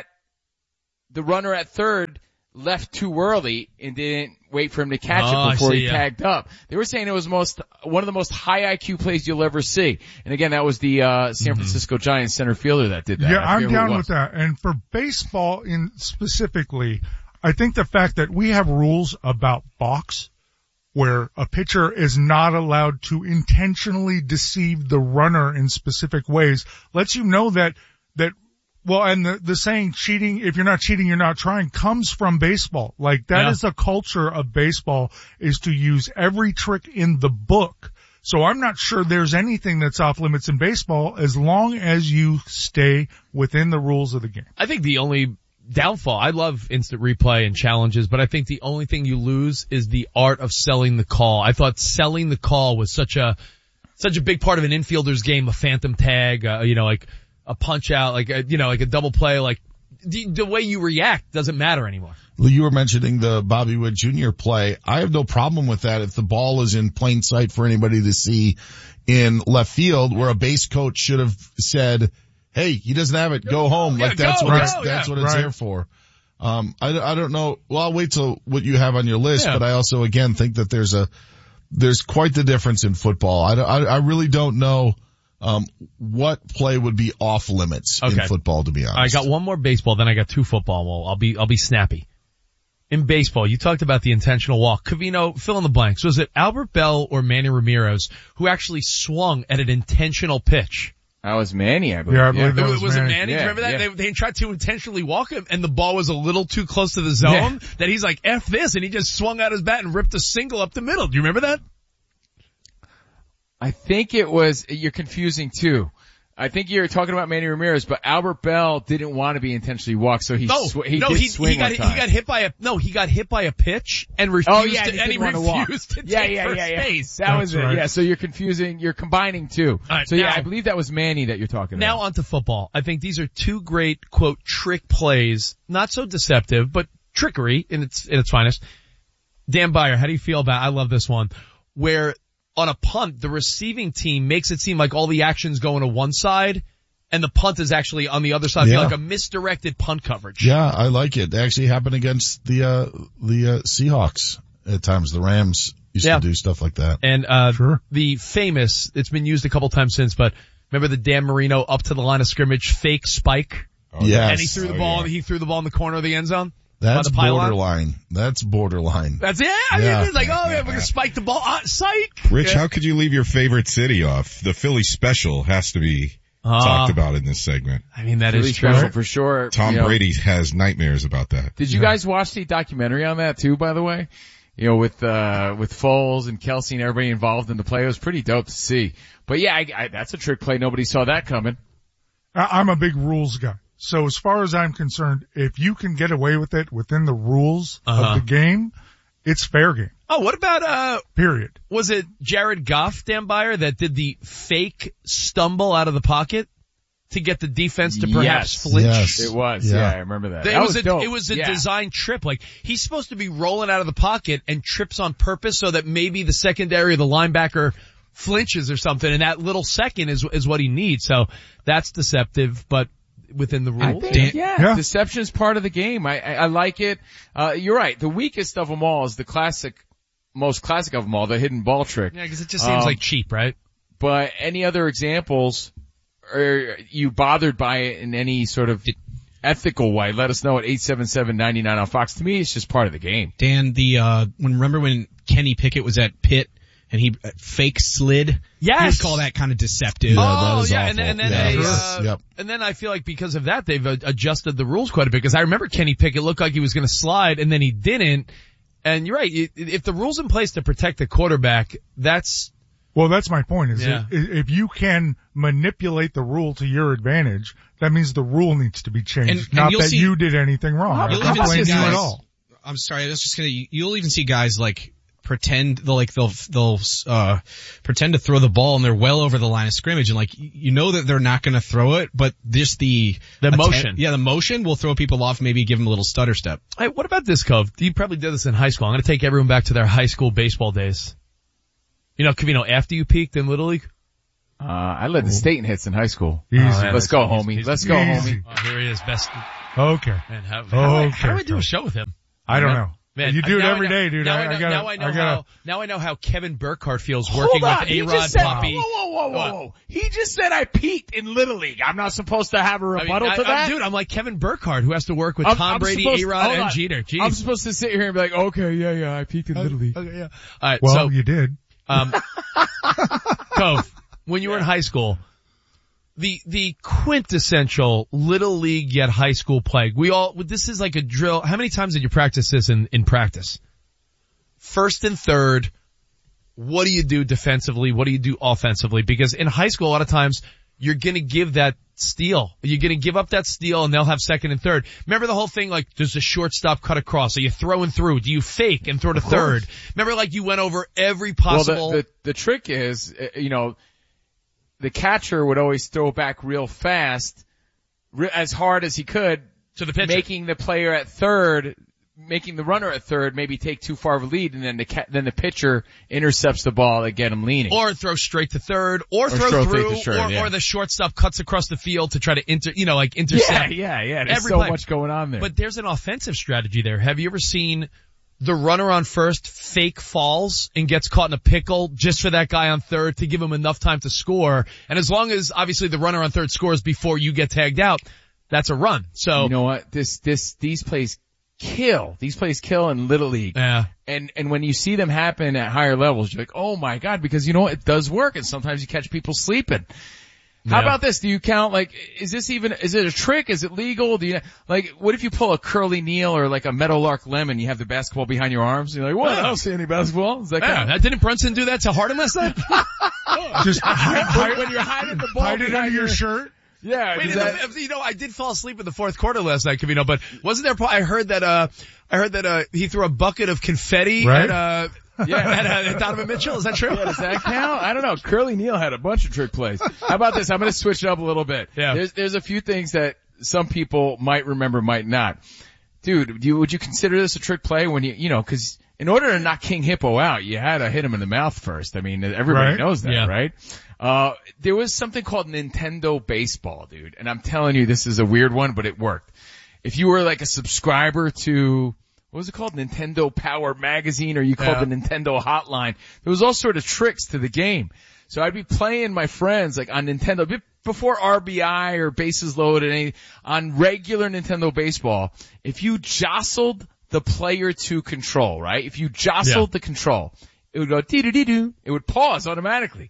S17: the runner at third left too early and didn't wait for him to catch
S1: oh,
S17: it before
S1: see,
S17: he
S1: yeah.
S17: tagged up. They were saying it was most one of the most high I Q plays you'll ever see. And again, that was the uh San
S1: Mm-hmm.
S17: Francisco Giants center fielder that did that.
S7: Yeah, I'm down
S17: with
S7: with that. And for baseball in specifically, I think the fact that we have rules about balks where a pitcher is not allowed to intentionally deceive the runner in specific ways lets you know that that Well, and the, the saying cheating, if you're not cheating, you're not trying, comes from baseball. Like, that
S1: yeah.
S7: is the culture of baseball, is to use every trick in the book. So I'm not sure there's anything that's off limits in baseball as long as you stay within the rules of the game.
S1: I think the only downfall, I love instant replay and challenges, but I think the only thing you lose is the art of selling the call. I thought selling the call was such a, such a big part of an infielder's game, a phantom tag, uh, you know, like, a punch out, like a, you know, like a double play, like the, the way you react doesn't matter anymore.
S4: You were mentioning the Bobby Witt Junior play. I have no problem with that if the ball is in plain sight for anybody to see in left field, where a base coach should have said, hey, he doesn't have it, go home.
S1: Yeah,
S4: like that's
S1: go,
S4: what
S1: go,
S4: it's,
S1: yeah.
S4: that's what it's
S7: Right.
S4: there for. Um, I, I don't know. Well, I'll wait till what you have on your list,
S1: Yeah.
S4: but I also again think that there's a, there's quite the difference in football. I, I, I really don't know Um, what play would be off limits
S1: Okay.
S4: in football, to be honest?
S1: I got one more baseball, then I got two football. Well, I'll be, I'll be snappy. In baseball, you talked about the intentional walk. Covino, fill in the blanks. Was it Albert Bell or Manny Ramirez who actually swung at an intentional pitch?
S17: That was Manny, I believe.
S7: Yeah, I believe that
S1: It
S7: was
S1: was it
S7: Manny.
S1: Manny?
S17: Yeah,
S1: Do you remember that?
S17: yeah.
S1: They, they tried to intentionally walk him, and the ball was a little too close to the zone,
S17: Yeah.
S1: that he's like, F this, and he just swung out his bat and ripped a single up the middle. Do you remember that?
S17: I think it was, you're confusing too. I think you're talking about Manny Ramirez, but Albert Bell didn't want to be intentionally walked, so he
S1: No,
S17: sw- he
S1: no,
S17: did
S1: he,
S17: swing
S1: he got
S17: one time.
S1: he got hit by a no, he got hit by a pitch and refused
S17: Oh yeah,
S1: to,
S17: he
S1: and he
S17: didn't want to walk.
S1: refused to
S17: Yeah,
S1: take
S17: yeah,
S1: first
S17: yeah, yeah.
S1: base.
S17: That
S7: That's
S17: was it.
S7: right.
S17: Yeah, so you're confusing, you're combining two.
S1: All right,
S17: so yeah,
S1: now-
S17: I believe that was Manny that you're talking
S1: Now
S17: about.
S1: onto football. I think these are two great quote trick plays, not so deceptive, but trickery in its in its finest. Dan Beyer, how do you feel about? I love this one where on a punt the receiving team makes it seem like all the action's going to one side. And the punt is actually on the other side,
S4: Yeah.
S1: like a misdirected punt coverage.
S4: Yeah, I like it. It actually happened against the, uh, the, uh, Seahawks at times. The Rams used
S1: Yeah.
S4: to do stuff like that.
S1: And, uh,
S7: Sure.
S1: the famous, it's been used a couple times since, but remember the Dan Marino up to the line of scrimmage fake spike?
S19: Oh,
S4: Yes.
S1: And he threw the
S19: Oh,
S1: ball,
S19: yeah.
S1: he threw the ball in the corner of the end zone?
S4: That's
S1: by the pylon?
S4: borderline. That's borderline.
S1: That's it. I
S4: Yeah.
S1: mean, it's like, oh yeah, we're gonna spike the ball. Ah, psych.
S19: Rich,
S1: Yeah.
S19: how could you leave your favorite city off? The Philly special has to be
S1: Uh,
S19: talked about in this segment.
S1: I mean, that
S17: Philly
S1: is true.
S17: special for sure.
S19: Tom
S17: You know,
S19: Brady has nightmares about that.
S17: Did you guys watch the documentary on that too, by the way? You know, with, uh, with Foles and Kelsey and everybody involved in the play. It was pretty dope to see. But yeah, I, I, that's a trick play. Nobody saw that coming.
S7: I- I'm a big rules guy. So as far as I'm concerned, if you can get away with it within the rules
S1: Uh-huh.
S7: of the game, it's fair game.
S1: Oh, what about, uh,
S7: Period.
S1: was it Jared Goff, Dan Beyer, that did the fake stumble out of the pocket to get the defense to perhaps
S17: Yes.
S1: flinch?
S4: Yes.
S17: It was.
S4: Yeah.
S17: Yeah, I remember that.
S1: It
S17: that
S1: was,
S17: was
S1: a,
S17: dope.
S1: it was a
S17: Yeah.
S1: design trip. Like, he's supposed to be rolling out of the pocket and trips on purpose so that maybe the secondary or the linebacker flinches or something, and that little second is, is what he needs. So that's deceptive, but within the
S17: I
S1: rules.
S17: think, yeah,
S7: Yeah.
S17: deception is part of the game. I, I, I like it. Uh, you're right. The weakest of them all is the classic, most classic of them all, the hidden ball trick.
S1: Yeah, because it just seems
S17: Um,
S1: like cheap, right?
S17: But any other examples, are you bothered by it in any sort of ethical way? Let us know at eight seven seven, nine nine on Fox. To me, it's just part of the game.
S20: Dan, the, uh, when, remember when Kenny Pickett was at Pitt and he uh, fake slid?
S1: Yes.
S20: You would call that kind of deceptive.
S4: Yeah,
S1: oh,
S4: that is
S1: yeah,
S4: awful.
S1: and, then- and then
S4: Yeah,
S1: they,
S4: it
S1: uh,
S4: is. Yep.
S1: and then I feel like because of that, they've uh, adjusted the rules quite a bit, because I remember Kenny Pickett looked like he was going to slide, and then he didn't. And you're right, i- if the rule's in place to protect the quarterback, that's,
S7: Well, that's my point is
S1: Yeah.
S7: that i- if you can manipulate the rule to your advantage, that means the rule needs to be changed.
S20: And- and
S7: not
S20: you'll
S7: that
S20: see-
S7: you did anything wrong. I
S20: You'll
S7: don't
S20: even see
S7: blame you
S20: guys,
S7: at all.
S20: I'm sorry, I was just gonna, you'll even see guys like pretend they'll like they'll they'll uh pretend to throw the ball and they're well over the line of scrimmage, and like you know that they're not going to throw it, but just the
S1: the
S20: atten-
S1: motion,
S20: yeah, the motion will throw people off. Maybe give them a little stutter step.
S1: Hey, what about this, Cove? You probably did this in high school. I'm going to take everyone back to their high school baseball days. You know, Covino, after you peaked in Little League.
S17: Uh, I led the state in hits in high school.
S7: Easy.
S17: Oh, man, Let's go, homie. Let's go, homie.
S1: Oh, here he is, best.
S7: Okay.
S1: Man, how, how, do I,
S7: okay.
S1: how do I do a show with him?
S7: I don't know.
S1: Man,
S7: you do it
S1: now
S7: every
S1: I know,
S7: day, dude.
S1: Now
S7: I,
S1: I, know,
S7: I gotta,
S1: now I know
S7: I gotta,
S1: how. Now I know how Kevin Burkhardt feels
S17: Hold
S1: working
S17: on,
S1: with
S17: he
S1: A-Rod,
S17: just said,
S1: Poppy.
S17: Whoa, whoa, whoa, whoa, whoa! He just said I peaked in Little League. I'm not supposed to have a rebuttal
S1: I mean,
S17: to
S1: I,
S17: that,
S1: I, dude. I'm like Kevin Burkhardt, who has to work with
S17: I'm,
S1: Tom
S17: I'm
S1: Brady,
S17: supposed,
S1: A-Rod, and
S17: on.
S1: Jeter. Jeez.
S17: I'm supposed to sit here and be like, okay, yeah, yeah, I peaked in
S1: okay,
S17: Little League.
S1: Okay, yeah. All right,
S7: well,
S1: so
S7: you did.
S1: Um, Cove, when you were in high school, the the quintessential Little League yet high school play. We all this is like a drill. How many times did you practice this in in practice? First and third. What do you do defensively? What do you do offensively? Because in high school, a lot of times you're going to give that steal. You're going to give up that steal and they'll have second and third. Remember the whole thing like, does the shortstop cut across? Are you throwing through? Do you fake and throw to third? Remember like you went over every possible.
S17: Well, the, the, the trick is, you know, the catcher would always throw back real fast, re- as hard as he could
S1: to the pitcher,
S17: making the player at third, making the runner at third maybe take too far of a lead, and then the ca- then the pitcher intercepts the ball to get him leaning.
S1: Or throw straight to third, or, or
S17: throw
S1: throw through,
S17: third,
S1: or,
S17: yeah.
S1: or the shortstop cuts across the field to try to inter, you know, like intercept.
S17: Yeah, yeah, yeah. There's
S1: Every
S17: so
S1: play.
S17: much going on there.
S1: But there's an offensive strategy there. Have you ever seen the runner on first fake falls and gets caught in a pickle just for that guy on third to give him enough time to score? And as long as obviously the runner on third scores before you get tagged out, that's a run. So
S17: you know what? This this these plays kill. These plays kill in Little League.
S1: Yeah.
S17: And and when you see them happen at higher levels, you're like, oh my god, because you know what? It does work, and sometimes you catch people sleeping. How
S1: Yeah.
S17: about this? Do you count, like, is this even, is it a trick? Is it legal? Do you, like, what if you pull a Curly Neal or like a Meadowlark Lemon, you have the basketball behind your arms, and you're like, what?
S1: Yeah.
S17: I don't see any basketball. Is that
S1: yeah,
S17: kind of,
S1: that, didn't Brunson do that to Harden last night?
S7: Just hide, hide,
S17: when you're hiding the ball
S7: hide it under your shirt.
S17: Yeah.
S1: Wait,
S17: does
S1: in
S17: that,
S1: the, you know, I did fall asleep in the fourth quarter last night, Covino, but wasn't there, I heard that, uh, I heard that, uh, he threw a bucket of confetti
S7: Right.
S1: at, uh, yeah, at, uh, at Donovan Mitchell. Is that true?
S17: yeah, does that count? I don't know. Curly Neal had a bunch of trick plays. How about this? I'm going to switch it up a little bit.
S1: Yeah.
S17: There's, there's a few things that some people might remember, might not. Dude, do you, would you consider this a trick play when you, you know, cause in order to knock King Hippo out, you had to hit him in the mouth first. I mean, everybody
S7: Right.
S17: knows that,
S1: Yeah.
S17: right? Uh, there was something called Nintendo Baseball, dude. And I'm telling you, this is a weird one, but it worked. If you were like a subscriber to, what was it called? Nintendo Power Magazine, or you called
S1: Yeah.
S17: the Nintendo Hotline. There was all sort of tricks to the game. So I'd be playing my friends like on Nintendo, be- before R B I or bases loaded, any, on regular Nintendo Baseball. If you jostled the player to control, right? If you jostled
S1: Yeah.
S17: the control, it would go dee-doo-dee-doo. It would pause automatically.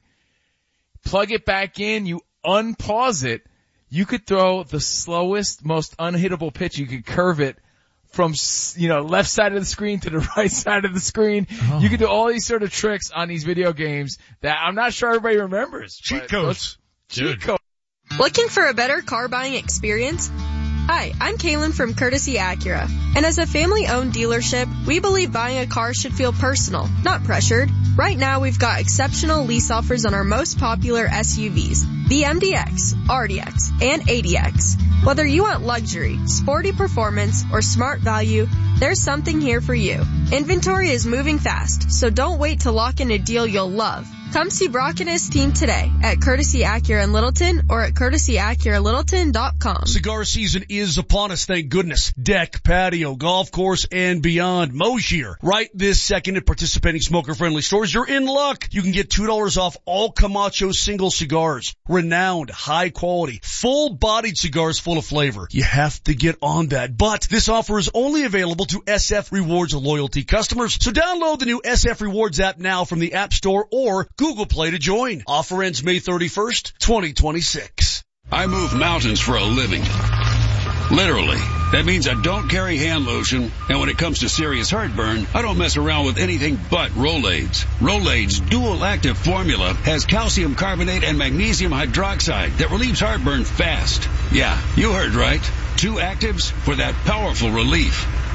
S17: Plug it back in, you unpause it, you could throw the slowest, most unhittable pitch. You could curve it from, you know, left side of the screen to the right side of the screen.
S1: Oh.
S17: You can do all these sort of tricks on these video games that I'm not sure everybody remembers.
S7: Cheat
S17: but
S7: codes.
S17: those- Cheat codes.
S21: Looking for a better car buying experience? Hi, I'm Kaylin from Courtesy Acura. And as a family-owned dealership, we believe buying a car should feel personal, not pressured. Right now, we've got exceptional lease offers on our most popular S U Vs, the M D X, R D X, and A D X. Whether you want luxury, sporty performance, or smart value, there's something here for you. Inventory is moving fast, so don't wait to lock in a deal you'll love. Come see Brock and his team today at Courtesy Acura in Littleton or at courtesy acura littleton dot com.
S10: Cigar season is upon us, thank goodness. Deck, patio, golf course, and beyond. Mosier. Right this second at participating smoker-friendly stores, you're in luck. You can get two dollars off all Camacho single cigars. Renowned, high quality, full-bodied cigars full of flavor. You have to get on that. But this offer is only available to S F Rewards loyalty customers. So download the new S F Rewards app now from the App Store or Google Play to join. Offer ends May thirty-first, twenty twenty-six.
S22: I move mountains for a living. Literally. That means I don't carry hand lotion, and when it comes to serious heartburn, I don't mess around with anything but Rolaids. Rolaids' dual-active formula has calcium carbonate and magnesium hydroxide that relieves heartburn fast. Yeah, you heard right. Two actives for that powerful relief.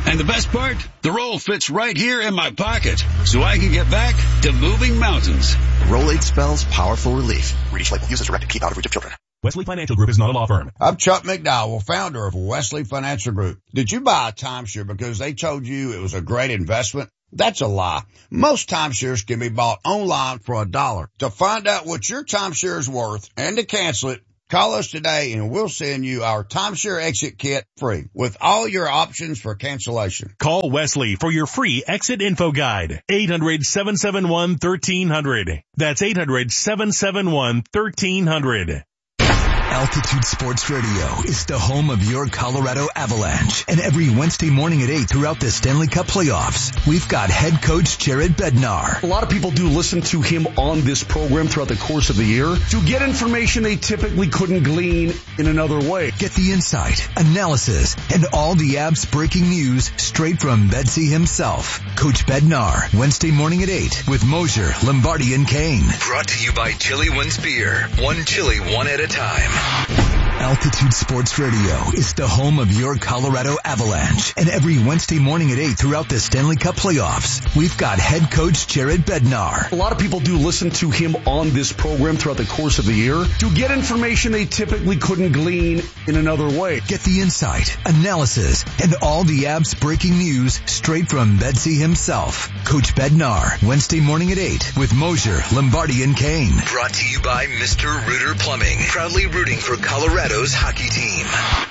S22: And the best part? The roll fits right here in my pocket, so I can get back to moving mountains.
S11: Rolaids spells powerful relief. Read each label. Use as directed. Keep out of reach of children.
S13: Wesley Financial Group is not a law firm.
S23: I'm Chuck McDowell, founder of Wesley Financial Group. Did you buy a timeshare because they told you it was a great investment? That's a lie. Most timeshares can be bought online for a dollar. To find out what your timeshare is worth and to cancel it, call us today and we'll send you our timeshare exit kit free with all your options for cancellation.
S13: Call Wesley for your free exit info guide. eight hundred, seven seven one, one three hundred. That's eight hundred, seven seven one, one three hundred.
S9: Altitude Sports Radio is the home of your Colorado Avalanche. And every Wednesday morning at eight throughout the Stanley Cup playoffs, we've got head coach Jared Bednar.
S10: A lot of people do listen to him on this program throughout the course of the year to get information they typically couldn't glean in another way.
S9: Get the insight, analysis, and all the Abs breaking news straight from Bedsy himself. Coach Bednar, Wednesday morning at eight with Mosier, Lombardi, and Kane. Brought to you by Chili Wins Beer. One chili, one at a time. Altitude Sports Radio is the home of your Colorado Avalanche. And every Wednesday morning at eight throughout the Stanley Cup playoffs, we've got head coach Jared Bednar.
S10: A lot of people do listen to him on this program throughout the course of the year to get information they typically couldn't glean in another way.
S9: Get the insight, analysis, and all the Abs breaking news straight from Bedsy himself. Coach Bednar, Wednesday morning at eight with Mosier, Lombardi, and Kane. Brought to you by Mister Rooter Plumbing, proudly rooting for Colorado's hockey team.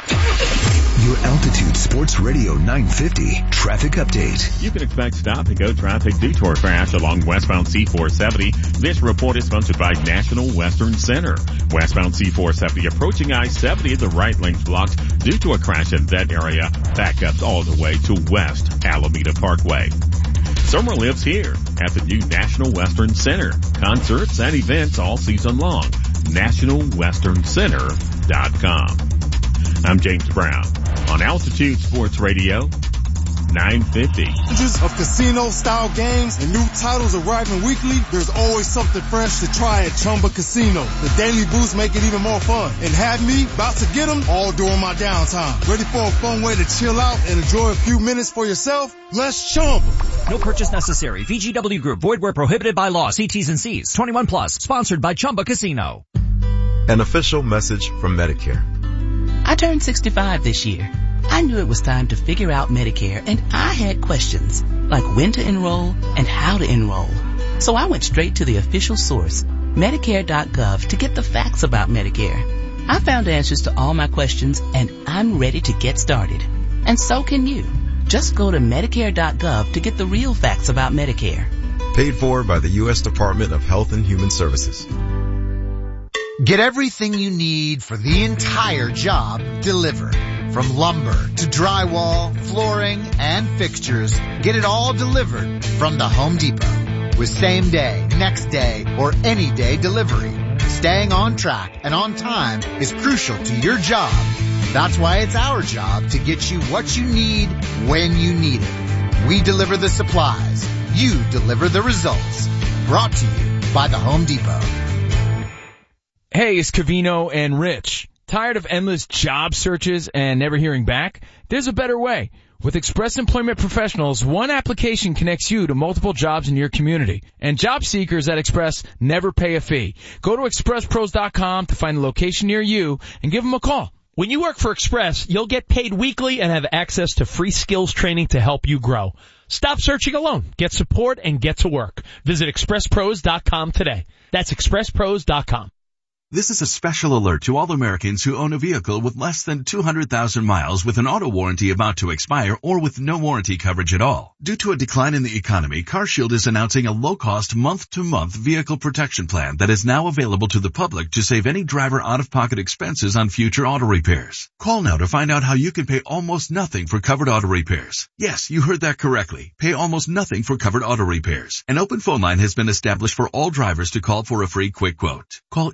S9: Your Altitude Sports Radio nine fifty traffic update.
S24: You can expect stop-and-go traffic due to a crash along westbound C four seventy. This report is sponsored by National Western Center. Westbound C four seventy approaching I seventy, the right lane's blocked due to a crash in that area. Backups all the way to West Alameda Parkway. Summer lives here at the new National Western Center. Concerts and events all season long. national western center dot com. I'm James Brown on Altitude Sports Radio nine fifty.
S6: Of casino-style games and new titles arriving weekly, there's always something fresh to try at Chumba Casino. The daily boosts make it even more fun. And have me about to get them all during my downtime. Ready for a fun way to chill out and enjoy a few minutes for yourself? Let's Chumba.
S25: No purchase necessary. V G W Group. Void where prohibited by law. See T's and C's. twenty-one plus. Sponsored by Chumba Casino.
S26: An official message from Medicare.
S27: I turned sixty-five this year. I knew it was time to figure out Medicare, and I had questions, like when to enroll and how to enroll. So I went straight to the official source, Medicare dot gov, to get the facts about Medicare. I found answers to all my questions, and I'm ready to get started. And so can you. Just go to Medicare dot gov to get the real facts about Medicare.
S26: Paid for by the U S Department of Health and Human Services.
S28: Get everything you need for the entire job delivered. From lumber to drywall, flooring, and fixtures, get it all delivered from the Home Depot. With same day, next day, or any day delivery. Staying on track and on time is crucial to your job. That's why it's our job to get you what you need when you need it. We deliver the supplies. You deliver the results. Brought to you by the Home Depot.
S17: Hey, it's Covino and Rich. Tired of endless job searches and never hearing back? There's a better way. With Express Employment Professionals, one application connects you to multiple jobs in your community. And job seekers at Express never pay a fee. Go to express pros dot com to find a location near you and give them a call.
S29: When you work for Express, you'll get paid weekly and have access to free skills training to help you grow. Stop searching alone. Get support and get to work. Visit express pros dot com today. That's express pros dot com.
S30: This is a special alert to all Americans who own a vehicle with less than two hundred thousand miles with an auto warranty about to expire or with no warranty coverage at all. Due to a decline in the economy, CarShield is announcing a low-cost month-to-month vehicle protection plan that is now available to the public to save any driver out-of-pocket expenses on future auto repairs. Call now to find out how you can pay almost nothing for covered auto repairs. Yes, you heard that correctly. Pay almost nothing for covered auto repairs. An open phone line has been established for all drivers to call for a free quick quote. Call eight hundred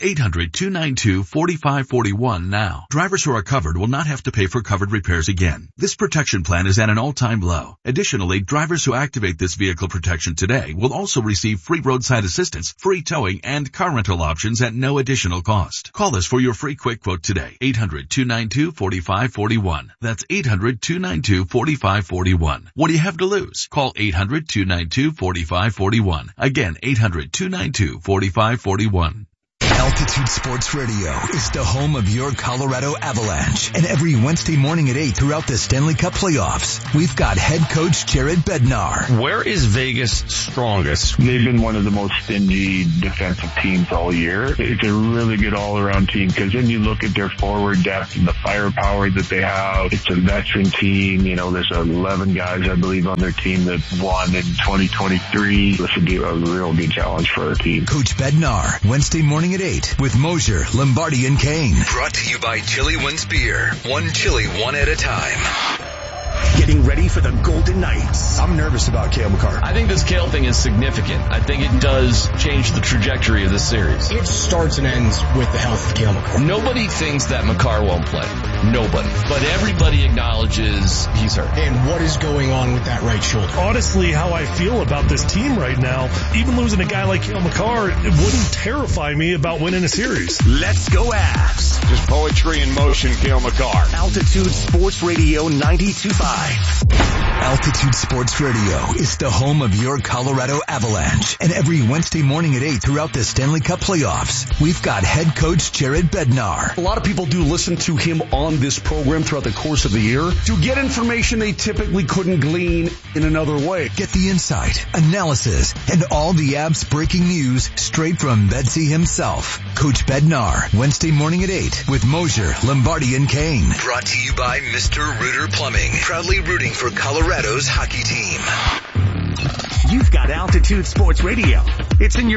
S30: hundred, two nine two, four five four one now. Drivers who are covered will not have to pay for covered repairs again. This protection plan is at an all-time low. Additionally, drivers who activate this vehicle protection today will also receive free roadside assistance, free towing, and car rental options at no additional cost. Call us for your free quick quote today. eight hundred, two nine two, four five four one. That's eight hundred, two nine two, four five four one. What do you have to lose? Call eight hundred, two nine two, four five four one. Again, eight hundred, two nine two, four five four one.
S9: Altitude Sports Radio is the home of your Colorado Avalanche. And every Wednesday morning at eight throughout the Stanley Cup playoffs, we've got head coach Jared Bednar.
S2: Where is Vegas strongest?
S3: They've been one of the most stingy defensive teams all year. It's a really good all-around team because then you look at their forward depth and the firepower that they have. It's a veteran team. You know, there's eleven guys, I believe, on their team that won in twenty twenty-three. This would be a real good challenge for our team.
S9: Coach Bednar, Wednesday morning at eight with Mosier, Lombardi, and Kane.
S5: Brought to you by Chili Wins Beer. One chili, one at a time.
S8: Getting ready for the Golden Knights.
S12: I'm nervous about Cale Makar.
S14: I think this Cale thing is significant. I think it does change the trajectory of this series.
S12: It starts and ends with the health of Cale Makar.
S14: Nobody thinks that Makar won't play. Nobody. But everybody acknowledges he's hurt.
S12: And what is going on with that right shoulder?
S15: Honestly, how I feel about this team right now, even losing a guy like Cale Makar, it wouldn't terrify me about winning a series.
S8: Let's go Avs.
S16: Just poetry in motion, Cale Makar.
S8: Altitude Sports Radio ninety-two point five.
S9: Altitude Sports Radio is the home of your Colorado Avalanche. And every Wednesday morning at eight throughout the Stanley Cup playoffs, we've got head coach Jared Bednar.
S10: A lot of people do listen to him on this program throughout the course of the year to get information they typically couldn't glean in another way.
S9: Get the insight, analysis, and all the Avs breaking news straight from Betsy himself. Coach Bednar, Wednesday morning at eight with Mosier, Lombardi, and Kane.
S5: Brought to you by Mister Rooter Plumbing. Proudly rooting for Colorado's hockey team.
S8: You've got Altitude Sports Radio. It's in your